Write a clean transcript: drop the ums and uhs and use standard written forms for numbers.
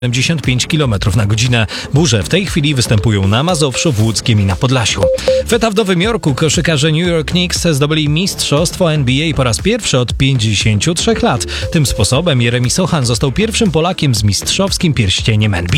75 km/h. Burze w tej chwili występują na Mazowszu, w Łódzkiem i na Podlasiu. W etap w Nowym Jorku koszykarze New York Knicks zdobyli mistrzostwo NBA po raz pierwszy od 53 lat. Tym sposobem Jeremy Sochan został pierwszym Polakiem z mistrzowskim pierścieniem NBA.